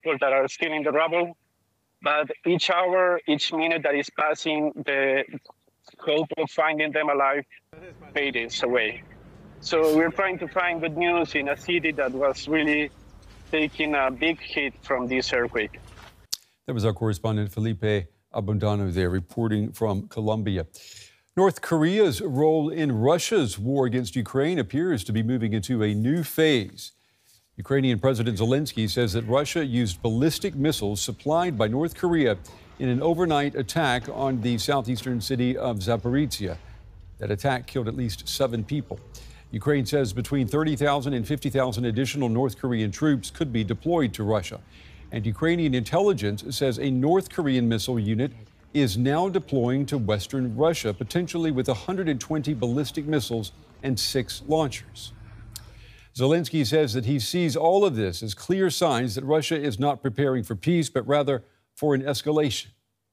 people that are still in the rubble. But each hour, each minute that is passing, the hope of finding them alive fades away. So we're trying to find good news in a city that was really taking a big hit from this earthquake. That was our correspondent Felipe Abundano there reporting from Colombia. North Korea's role in Russia's war against Ukraine appears to be moving into a new phase. Ukrainian President Zelensky says that Russia used ballistic missiles supplied by North Korea in an overnight attack on the southeastern city of Zaporizhia. That attack killed at least 7 people. Ukraine says between 30,000 and 50,000 additional North Korean troops could be deployed to Russia. And Ukrainian intelligence says a North Korean missile unit is now deploying to western Russia, potentially with 120 ballistic missiles and 6 launchers. Zelensky says that he sees all of this as clear signs that Russia is not preparing for peace, but rather for an escalation.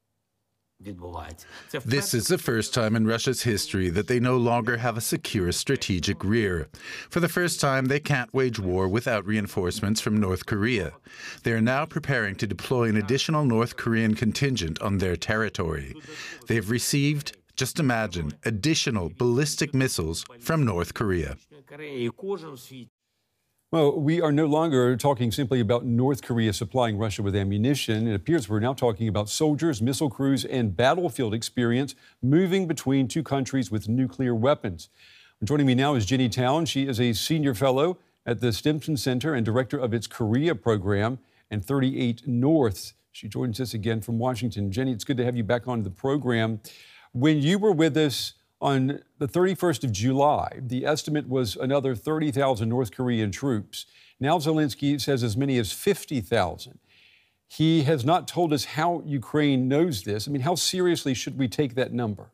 This is the first time in Russia's history that they no longer have a secure strategic rear. For the first time, they can't wage war without reinforcements from North Korea. They are now preparing to deploy an additional North Korean contingent on their territory. They've received, just imagine, additional ballistic missiles from North Korea. Well, we are no longer talking simply about North Korea supplying Russia with ammunition. It appears we're now talking about soldiers, missile crews, and battlefield experience moving between two countries with nuclear weapons. Joining me now is Jenny Town. She is a senior fellow at the Stimson Center and director of its Korea program and 38 North. She joins us again from Washington. Jenny, it's good to have you back on the program. When you were with us on the 31st of July, the estimate was another 30,000 North Korean troops. Now Zelensky says as many as 50,000. He has not told us how Ukraine knows this. I mean, how seriously should we take that number?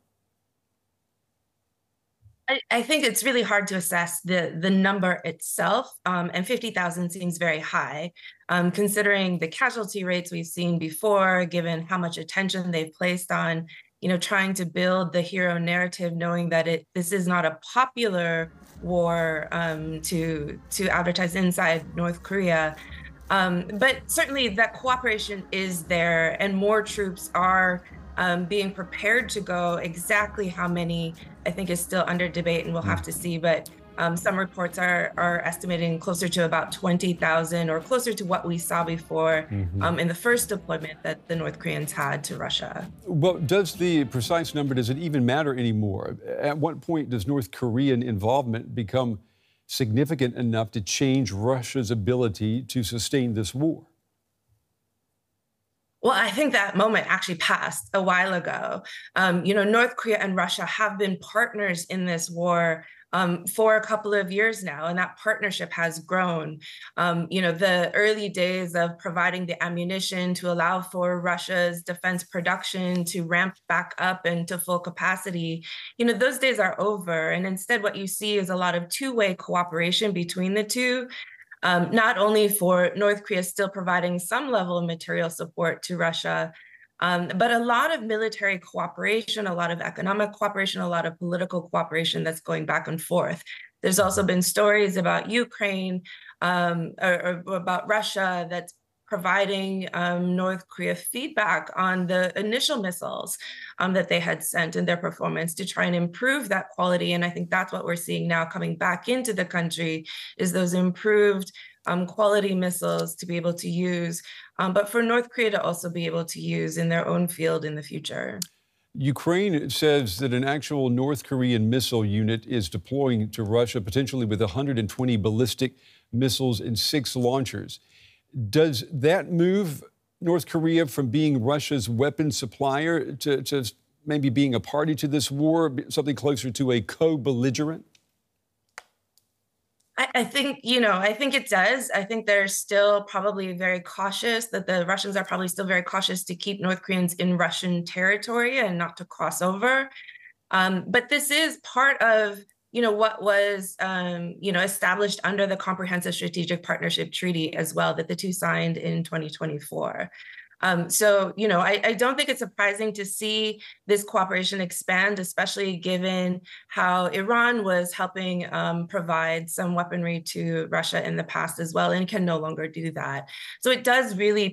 I think it's really hard to assess the number itself, and 50,000 seems very high, considering the casualty rates we've seen before, given how much attention they've placed on trying to build the hero narrative, knowing that this is not a popular war to advertise inside North Korea. But certainly that cooperation is there, and more troops are being prepared to go. Exactly how many, I think, is still under debate, and we'll have to see. But some reports are estimating closer to about 20,000, or closer to what we saw before in the first deployment that the North Koreans had to Russia. Well, does the precise number, does it even matter anymore? At what point does North Korean involvement become significant enough to change Russia's ability to sustain this war? Well, I think that moment actually passed a while ago. North Korea and Russia have been partners in this war for a couple of years now, and that partnership has grown. The early days of providing the ammunition to allow for Russia's defense production to ramp back up into full capacity, those days are over. And instead, what you see is a lot of two-way cooperation between the two. Not only for North Korea still providing some level of material support to Russia, but a lot of military cooperation, a lot of economic cooperation, a lot of political cooperation that's going back and forth. There's also been stories about Ukraine or about Russia that's providing North Korea feedback on the initial missiles that they had sent and their performance to try and improve that quality. And I think that's what we're seeing now coming back into the country, is those improved quality missiles to be able to use, but for North Korea to also be able to use in their own field in the future. Ukraine says that an actual North Korean missile unit is deploying to Russia, potentially with 120 ballistic missiles and 6 launchers. Does that move North Korea from being Russia's weapons supplier to maybe being a party to this war, something closer to a co-belligerent? I think it does. I think they're still probably very cautious, that the Russians are probably still very cautious to keep North Koreans in Russian territory and not to cross over. But this is part of what was, established under the Comprehensive Strategic Partnership Treaty as well, that the two signed in 2024. I don't think it's surprising to see this cooperation expand, especially given how Iran was helping provide some weaponry to Russia in the past as well, and can no longer do that. So it does really